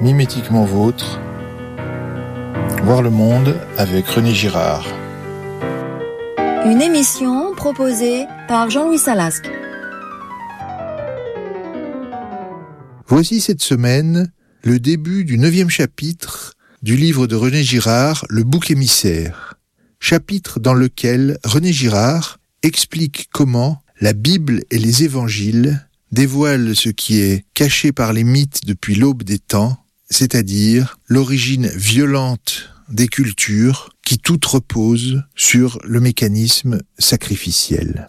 Mimétiquement vôtre, voir le monde avec René Girard. Une émission proposée par Jean-Louis Salasque. Voici cette semaine le début du 9e chapitre du livre de René Girard, Le bouc émissaire. Chapitre dans lequel René Girard explique comment la Bible et les évangiles dévoilent ce qui est caché par les mythes depuis l'aube des temps, c'est-à-dire l'origine violente des cultures qui toutes reposent sur le mécanisme sacrificiel.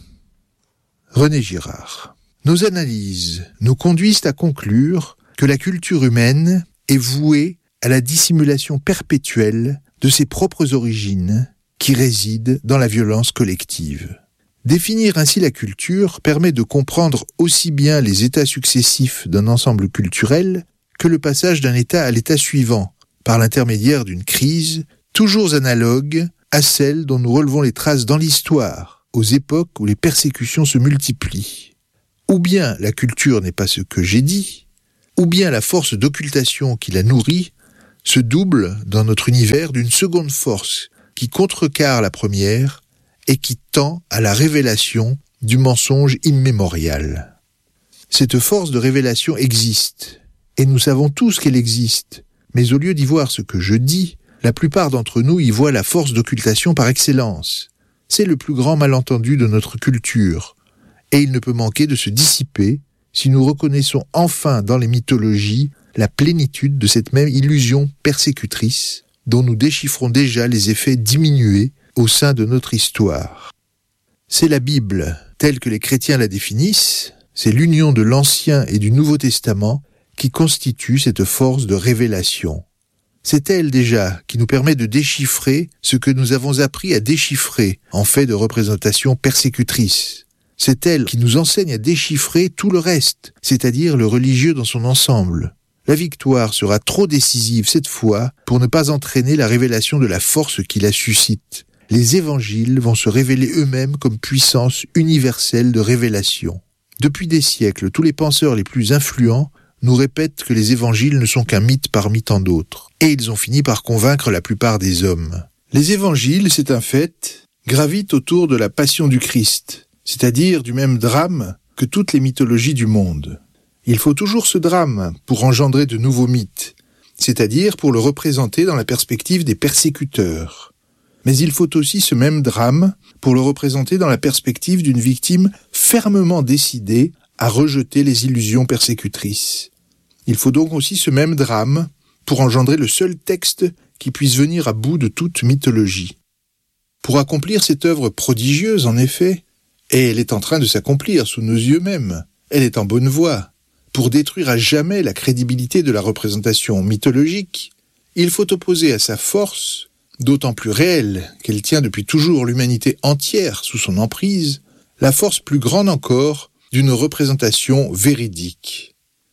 René Girard. Nos analyses nous conduisent à conclure que la culture humaine est vouée à la dissimulation perpétuelle de ses propres origines qui résident dans la violence collective. Définir ainsi la culture permet de comprendre aussi bien les états successifs d'un ensemble culturel que le passage d'un état à l'état suivant, par l'intermédiaire d'une crise toujours analogue à celle dont nous relevons les traces dans l'histoire, aux époques où les persécutions se multiplient. Ou bien la culture n'est pas ce que j'ai dit, ou bien la force d'occultation qui la nourrit se double dans notre univers d'une seconde force qui contrecarre la première et qui tend à la révélation du mensonge immémorial. Cette force de révélation existe, et nous savons tous qu'elle existe, mais au lieu d'y voir ce que je dis, la plupart d'entre nous y voient la force d'occultation par excellence. C'est le plus grand malentendu de notre culture, et il ne peut manquer de se dissiper si nous reconnaissons enfin dans les mythologies la plénitude de cette même illusion persécutrice dont nous déchiffrons déjà les effets diminués au sein de notre histoire. C'est la Bible, telle que les chrétiens la définissent, c'est l'union de l'Ancien et du Nouveau Testament qui constitue cette force de révélation. C'est elle déjà qui nous permet de déchiffrer ce que nous avons appris à déchiffrer en fait de représentation persécutrice. C'est elle qui nous enseigne à déchiffrer tout le reste, c'est-à-dire le religieux dans son ensemble. La victoire sera trop décisive cette fois pour ne pas entraîner la révélation de la force qui la suscite. Les évangiles vont se révéler eux-mêmes comme puissance universelle de révélation. Depuis des siècles, tous les penseurs les plus influents nous répètent que les évangiles ne sont qu'un mythe parmi tant d'autres. Et ils ont fini par convaincre la plupart des hommes. Les évangiles, c'est un fait, gravitent autour de la passion du Christ, c'est-à-dire du même drame que toutes les mythologies du monde. Il faut toujours ce drame pour engendrer de nouveaux mythes, c'est-à-dire pour le représenter dans la perspective des persécuteurs. Mais il faut aussi ce même drame pour le représenter dans la perspective d'une victime fermement décidée à rejeter les illusions persécutrices. Il faut donc aussi ce même drame pour engendrer le seul texte qui puisse venir à bout de toute mythologie. Pour accomplir cette œuvre prodigieuse, en effet, et elle est en train de s'accomplir sous nos yeux même, elle est en bonne voie, pour détruire à jamais la crédibilité de la représentation mythologique, il faut opposer à sa force, d'autant plus réelle qu'elle tient depuis toujours l'humanité entière sous son emprise, la force plus grande encore d'une représentation véridique.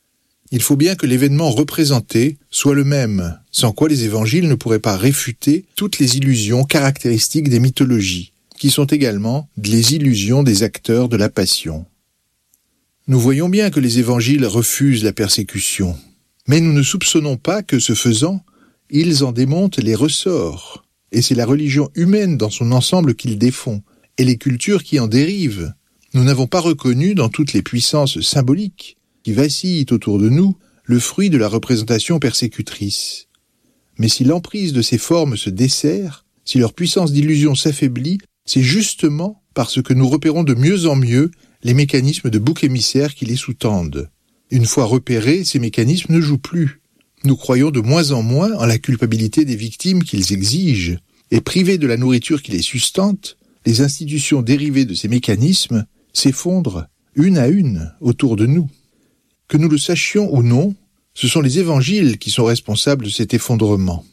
Il faut bien que l'événement représenté soit le même, sans quoi les évangiles ne pourraient pas réfuter toutes les illusions caractéristiques des mythologies, qui sont également les illusions des acteurs de la passion. Nous voyons bien que les évangiles refusent la persécution, mais nous ne soupçonnons pas que, ce faisant, ils en démontent les ressorts, et c'est la religion humaine dans son ensemble qu'ils défont, et les cultures qui en dérivent. Nous n'avons pas reconnu dans toutes les puissances symboliques qui vacillent autour de nous le fruit de la représentation persécutrice. Mais si l'emprise de ces formes se desserre, si leur puissance d'illusion s'affaiblit, c'est justement parce que nous repérons de mieux en mieux les mécanismes de bouc émissaire qui les sous-tendent. Une fois repérés, ces mécanismes ne jouent plus. Nous croyons de moins en moins en la culpabilité des victimes qu'ils exigent, et privés de la nourriture qui les sustente, les institutions dérivées de ces mécanismes s'effondrent une à une autour de nous. Que nous le sachions ou non, ce sont les évangiles qui sont responsables de cet effondrement.